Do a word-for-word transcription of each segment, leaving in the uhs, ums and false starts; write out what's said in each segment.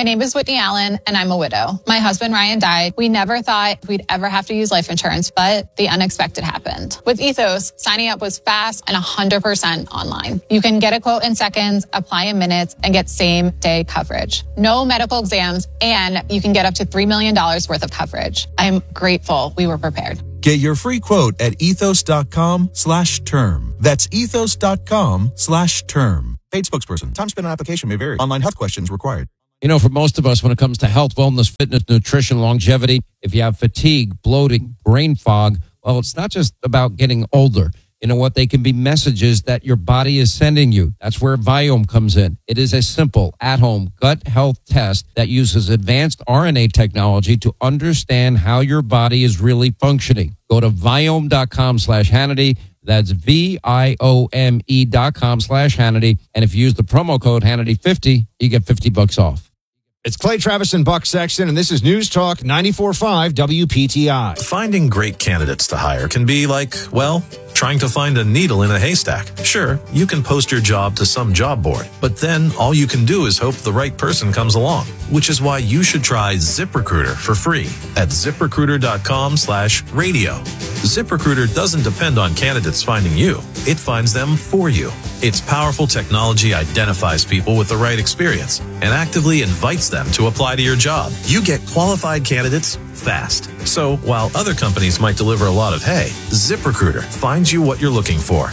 My name is Whitney Allen, and I'm a widow. My husband, Ryan, died. We never thought we'd ever have to use life insurance, but the unexpected happened. With Ethos, signing up was fast and one hundred percent online. You can get a quote in seconds, apply in minutes, and get same-day coverage. No medical exams, and you can get up to three million dollars worth of coverage. I'm grateful we were prepared. Get your free quote at ethos.com slash term. That's ethos.com slash term. Paid spokesperson. Time spent on application may vary. Online health questions required. You know, for most of us, when it comes to health, wellness, fitness, nutrition, longevity, if you have fatigue, bloating, brain fog, well, it's not just about getting older. You know what? They can be messages that your body is sending you. That's where Viome comes in. It is a simple, at-home gut health test that uses advanced R N A technology to understand how your body is really functioning. Go to Viome.com slash Hannity. That's V-I-O-M-E dot com slash Hannity. And if you use the promo code Hannity fifty, you get fifty bucks off. It's Clay Travis and Buck Sexton, and this is News Talk ninety-four point five W P T I. Finding great candidates to hire can be like, well, trying to find a needle in a haystack. Sure, you can post your job to some job board, but then all you can do is hope the right person comes along, which is why you should try ZipRecruiter for free at ZipRecruiter.com slash radio. ZipRecruiter doesn't depend on candidates finding you. It finds them for you. Its powerful technology identifies people with the right experience and actively invites them to apply to your job. You get qualified candidates fast. So while other companies might deliver a lot of hay, ZipRecruiter finds you what you're looking for.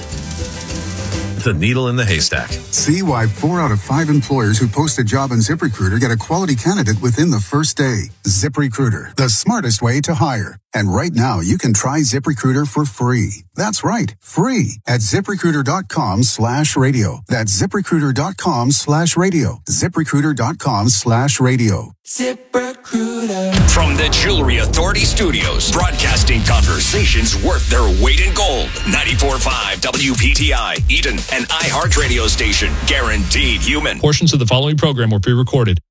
The needle in the haystack. See why four out of five employers who post a job on ZipRecruiter get a quality candidate within the first day. ZipRecruiter, the smartest way to hire. And right now, you can try ZipRecruiter for free. That's right, free at ZipRecruiter.com slash radio. That's ZipRecruiter.com slash radio. ZipRecruiter.com slash radio. ZipRecruiter. From the Jewelry Authority Studios, broadcasting conversations worth their weight in gold. ninety-four point five W P T I, Eden, an iHeart radio station. Guaranteed human. Portions of the following program were pre-recorded.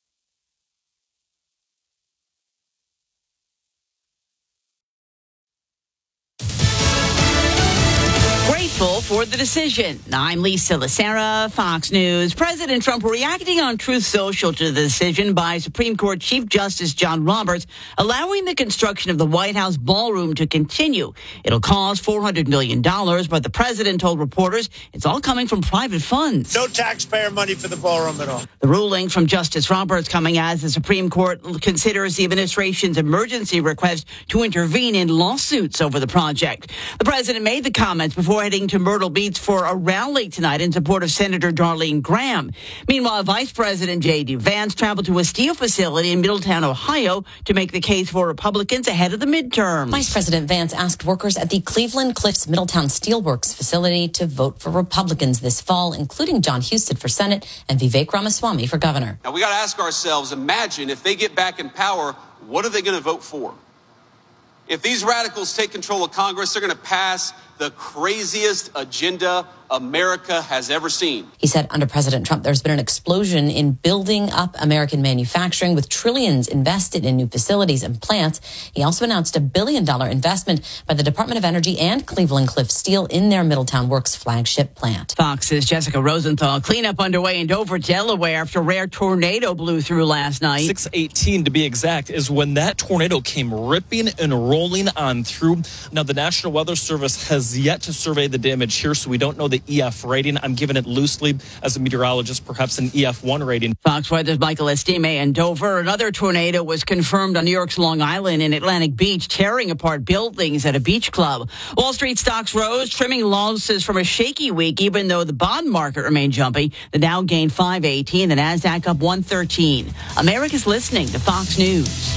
For the decision. I'm Lisa Lacera, Fox News. President Trump reacting on Truth Social to the decision by Supreme Court Chief Justice John Roberts, allowing the construction of the White House ballroom to continue. It'll cost four hundred million dollars, but the president told reporters it's all coming from private funds. No taxpayer money for the ballroom at all. The ruling from Justice Roberts coming as the Supreme Court considers the administration's emergency request to intervene in lawsuits over the project. The president made the comments before heading to Myrtle Beach for a rally tonight in support of Senator Darlene Graham. Meanwhile, Vice President J D. Vance traveled to a steel facility in Middletown, Ohio, to make the case for Republicans ahead of the midterm. Vice President Vance asked workers at the Cleveland Cliffs Middletown Steelworks facility to vote for Republicans this fall, including John Husted for Senate and Vivek Ramaswamy for governor. Now, we got to ask ourselves, imagine if they get back in power, what are they going to vote for? If these radicals take control of Congress, they're going to pass the craziest agenda America has ever seen. He said under President Trump, there's been an explosion in building up American manufacturing with trillions invested in new facilities and plants. He also announced a billion dollar investment by the Department of Energy and Cleveland Cliffs Steel in their Middletown Works flagship plant. Fox's Jessica Rosenthal. Cleanup underway in Dover, Delaware after a rare tornado blew through last night. six eighteen to be exact is when that tornado came ripping and rolling on through. Now, the National Weather Service has yet to survey the damage here, so we don't know the E F rating. I'm giving it loosely as a meteorologist, perhaps an E F one rating. Fox Weather's Michael Estime in Dover. Another tornado was confirmed on New York's Long Island in Atlantic Beach, tearing apart buildings at a beach club. Wall Street stocks rose, trimming losses from a shaky week, even though the bond market remained jumpy. The Dow gained five eighteen, the Nasdaq up one thirteen. America's listening to Fox News.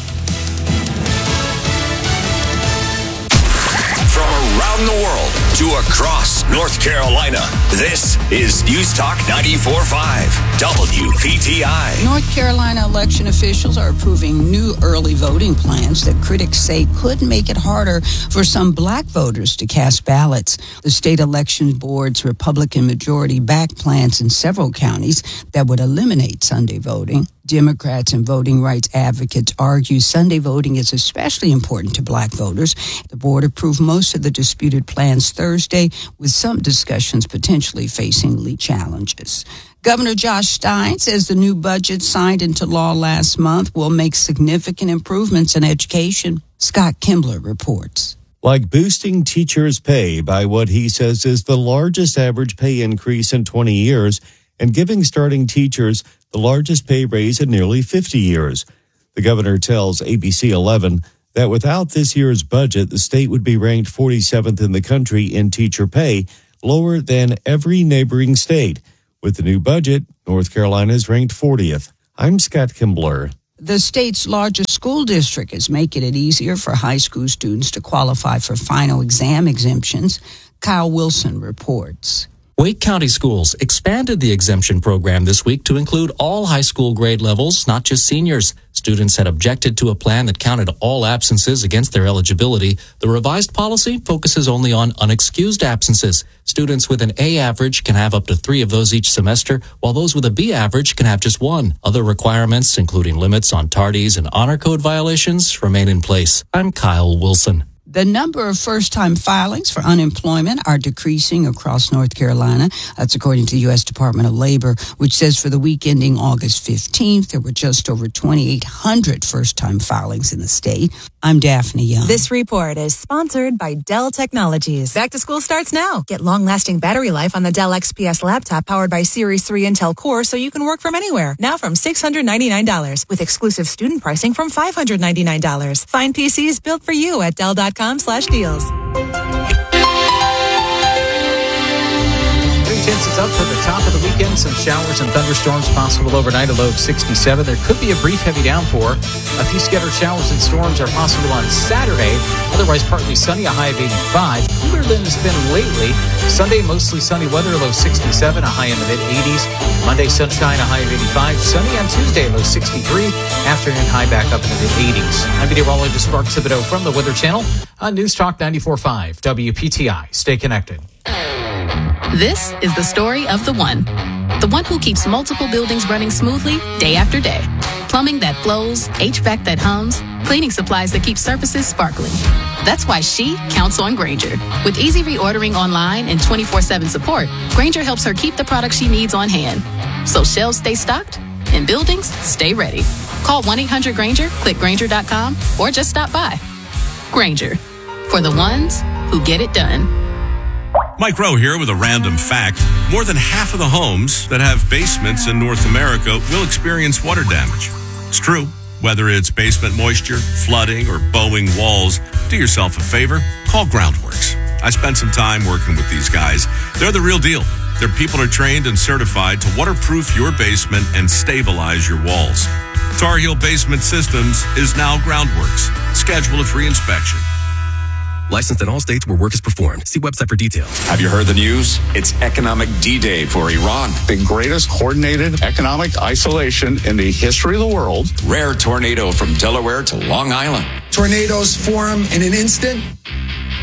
Around the world to across North Carolina, this is News Talk ninety-four point five W P T I. North Carolina election officials are approving new early voting plans that critics say could make it harder for some black voters to cast ballots. The state election board's Republican majority backed plans in several counties that would eliminate Sunday voting. Democrats and voting rights advocates argue Sunday voting is especially important to black voters. The board approved most of the disputed plans Thursday, with some discussions potentially facing legal challenges. Governor Josh Stein says the new budget signed into law last month will make significant improvements in education. Scott Kimbler reports. Like boosting teachers' pay by what he says is the largest average pay increase in twenty years, and giving starting teachers the largest pay raise in nearly fifty years. The governor tells A B C eleven that without this year's budget, the state would be ranked forty-seventh in the country in teacher pay, lower than every neighboring state. With the new budget, North Carolina is ranked fortieth. I'm Scott Kimbler. The state's largest school district is making it easier for high school students to qualify for final exam exemptions. Kyle Wilson reports. Wake County Schools expanded the exemption program this week to include all high school grade levels, not just seniors. Students had objected to a plan that counted all absences against their eligibility. The revised policy focuses only on unexcused absences. Students with an A average can have up to three of those each semester, while those with a B average can have just one. Other requirements, including limits on tardies and honor code violations, remain in place. I'm Kyle Wilson. The number of first-time filings for unemployment are decreasing across North Carolina. That's according to the U S Department of Labor, which says for the week ending August fifteenth, there were just over twenty-eight hundred first-time filings in the state. I'm Daphne Young. This report is sponsored by Dell Technologies. Back to school starts now. Get long-lasting battery life on the Dell X P S laptop powered by Series three Intel Core so you can work from anywhere. Now from six hundred ninety-nine dollars with exclusive student pricing from five hundred ninety-nine dollars. Find P Cs built for you at Dell dot com slash deals. Chances up for the top of the weekend. Some showers and thunderstorms possible overnight, a low of sixty-seven. There could be a brief heavy downpour. A few scattered showers and storms are possible on Saturday. Otherwise, partly sunny, a high of eighty-five. Cooler than it's been lately. Sunday, mostly sunny weather, a low sixty-seven, a high in the mid-eighties. Monday, sunshine, a high of eighty-five. Sunny on Tuesday, low sixty-three. Afternoon, high back up in the mid-eighties. I'm meteorologist Mark Thibodeau from the Weather Channel on News Talk ninety-four point five W P T I. Stay connected. This is the story of the one. The one who keeps multiple buildings running smoothly day after day. Plumbing that flows, H V A C that hums, cleaning supplies that keep surfaces sparkling. That's why she counts on Grainger. With easy reordering online and twenty-four seven support, Grainger helps her keep the products she needs on hand. So shelves stay stocked and buildings stay ready. Call one eight hundred Grainger, click Grainger dot com, or just stop by. Grainger, for the ones who get it done. Mike Rowe here with a random fact. More than half of the homes that have basements in North America will experience water damage. It's true. Whether it's basement moisture, flooding, or bowing walls, do yourself a favor. Call Groundworks. I spent some time working with these guys. They're the real deal. Their people are trained and certified to waterproof your basement and stabilize your walls. Tar Heel Basement Systems is now Groundworks. Schedule a free inspection. Licensed in all states where work is performed. See website for details. Have you heard the news? It's Economic D-Day for Iran. The greatest coordinated economic isolation in the history of the world. Rare tornado from Delaware to Long Island. Tornadoes form in an instant